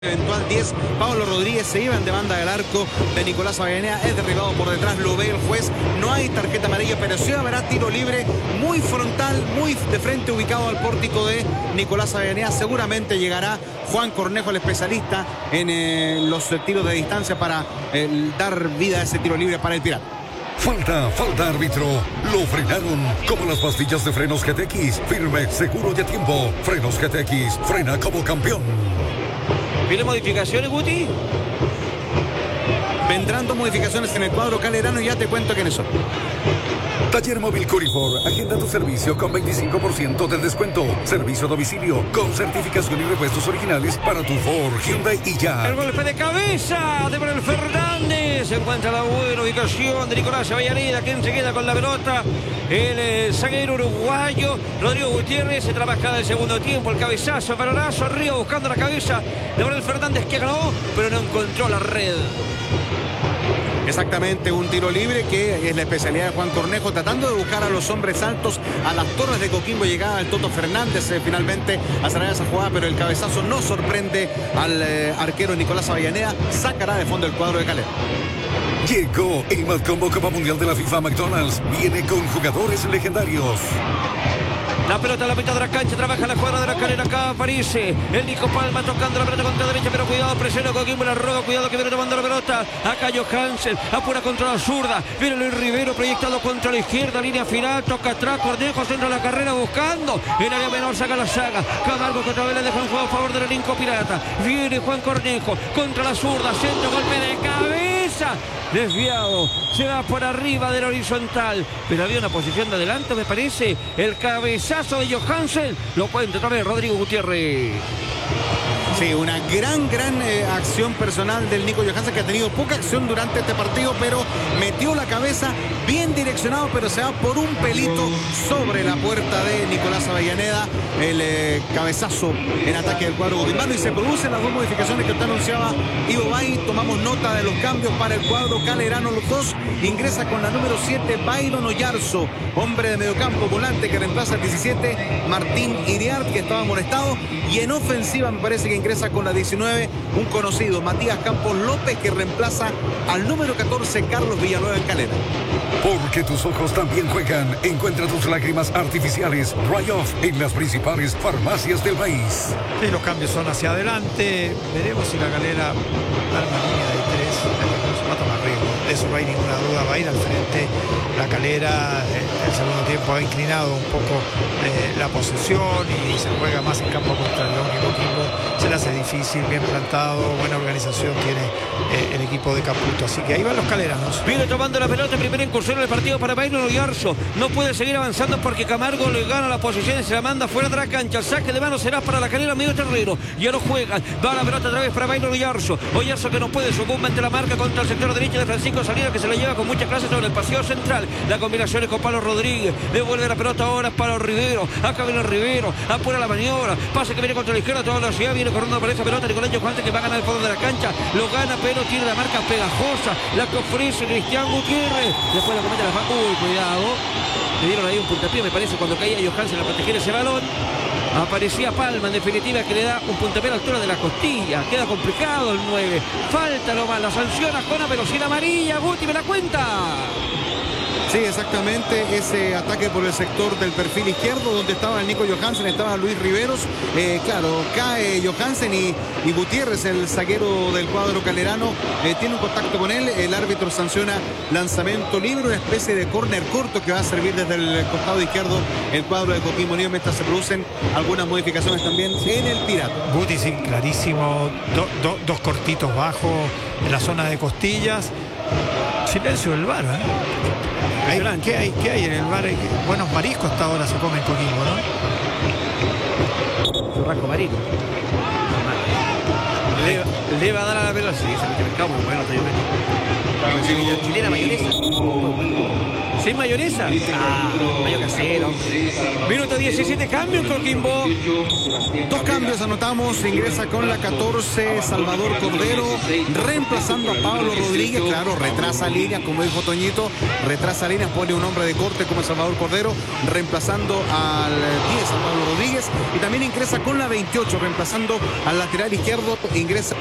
Eventual 10, Pablo Rodríguez se iba en demanda del arco de Nicolás Avellaneda, es derribado por detrás, lo ve el juez, no hay tarjeta amarilla, pero sí habrá tiro libre muy frontal, muy de frente ubicado al pórtico de Nicolás Avellaneda. Seguramente llegará Juan Cornejo, el especialista en los tiros de distancia para dar vida a ese tiro libre para el Pirata. Falta árbitro. Lo frenaron como las pastillas de frenos GTX. Firme, seguro y a tiempo. Frenos GTX, frena como campeón. ¿Viene modificaciones, Guti? Vendrán 2 modificaciones en el cuadro calerano y ya te cuento quiénes son. Taller Móvil Curifor. Agenda tu servicio con 25% de descuento. Servicio a domicilio con certificación y repuestos originales para tu Ford, Hyundai y ya. El golpe de cabeza de Manuel Fernández. Se encuentra la buena ubicación de Nicolás Avellaneda, quien se queda con la pelota. El zaguero uruguayo Rodrigo Gutiérrez se trabaja el segundo tiempo. El cabezazo, el balonazo arriba buscando la cabeza de Manuel Fernández, que ganó, pero no encontró la red. Exactamente, un tiro libre que es la especialidad de Juan Cornejo, tratando de buscar a los hombres altos, a las torres de Coquimbo. Llegaba el Toto Fernández finalmente a cerrar esa jugada, pero el cabezazo no sorprende al arquero Nicolás Avellaneda. Sacará de fondo el cuadro de Calera. Llegó el Mad Combo Copa Mundial de la FIFA McDonald's. Viene con jugadores legendarios. La pelota a la mitad de la cancha, trabaja la cuadra de la Calera, acá aparece el Nico Palma tocando la pelota contra derecha, pero cuidado, presiona Coquimbo, la roba, cuidado que viene tomando la pelota, acá Johansen, apura contra la zurda, viene Luis Rivero proyectado contra la izquierda, línea final, toca atrás, Cornejo centra la carrera buscando, el área menor saca la saga, Camargo contra Vélez deja un juego a favor del elenco pirata, viene Juan Cornejo contra la zurda, centro, golpe de cabeza, desviado, se va por arriba del horizontal, pero había una posición de adelanto, me parece, el cabezazo de Johansen, lo cuenta otra vez Rodrigo Gutiérrez. Sí, una gran acción personal del Nico Johansen, que ha tenido poca acción durante este partido, pero metió la cabeza bien direccionado, pero se va por un pelito sobre la puerta de Nicolás Avellaneda. El cabezazo en ataque del cuadro gutimano, y se producen las 2 modificaciones que usted anunciaba, Ivo Bay. Tomamos nota de los cambios para el cuadro calerano. Los 2, ingresa con la número 7 Byron Oyarzo, hombre de mediocampo, volante, que reemplaza al 17 Martín Iriart, que estaba molestado, y en ofensiva me parece que ingresa con la 19 un conocido, Matías Campos López, que reemplaza al número 14 Carlos Villanueva en Calera. Porque tus ojos también juegan. Encuentra tus lágrimas artificiales Dry Off en las principales farmacias del país. Sí, los cambios son hacia adelante. Veremos si la Calera arma línea de 3. Va a tomar riesgo. De eso no hay ninguna duda. Va a ir al frente. La Calera el segundo tiempo ha inclinado un poco la posesión y se juega más en campo contra el León y Coquimbo. Se le hace difícil, bien plantado, buena organización tiene el equipo de Caputo. Así que ahí van los caleranos. Viene tomando la pelota, primera incursión en el partido para Byron Oyarzo. No puede seguir avanzando porque Camargo le gana la posición y se la manda fuera de la cancha. El saque de mano será para la Calera, medio terreno. Ya lo juegan. Va la pelota otra vez para Byron Oyarzo. Oyarzo que no puede, sucumbe ante la marca contra el sector derecho de Francisco Salinas, que se la lleva con mucha clase sobre el pasillo central. La combinación es con Pablo Rodríguez. Devuelve la pelota ahora para Rivero. Acá viene Rivero. Apura la maniobra. Pase que viene contra la izquierda. Toda la ciudad viene corriendo por esa pelota. Nicolás Johansen, que va a ganar el fondo de la cancha. Lo gana, pero tiene la marca pegajosa. La que ofrece Cristian Gutiérrez. Después la comete la falta. Uy, cuidado. Le dieron ahí un puntapié, me parece, cuando caía Johansen a proteger ese balón. Aparecía Palma, en definitiva, que le da un puntapié a la altura de la costilla. Queda complicado el 9. Falta nomás, la sanciona con una velocidad amarilla. Guti, me la cuenta. Sí, exactamente, ese ataque por el sector del perfil izquierdo, donde estaba el Nico Johansen, estaba Luis Riveros. Claro, cae Johansen y Gutiérrez, el zaguero del cuadro calerano, tiene un contacto con él. El árbitro sanciona lanzamiento libre, una especie de córner corto que va a servir desde el costado izquierdo el cuadro de Coquimbo Unido, mientras se producen algunas modificaciones también en el Pirata. Guti, sí, clarísimo, dos cortitos bajos en la zona de costillas. Silencio del bar, ¿Qué hay en el bar? Buenos mariscos hasta ahora se comen en Coquimbo, ¿no? Churrasco marino. Le va a dar a la pelota. Sí, se mete mercado muy bueno, chilena, mayonesa. ¿Sin mayonesa? Mayo casero. Minuto 17, cambio en Coquimbo. Dos cambios anotamos, ingresa con la 14 Salvador Cordero, reemplazando a Pablo Rodríguez, claro, retrasa líneas, como dijo Toñito, retrasa líneas, pone un hombre de corte como Salvador Cordero, reemplazando al 10 a Pablo Rodríguez, y también ingresa con la 28, reemplazando al lateral izquierdo, ingresa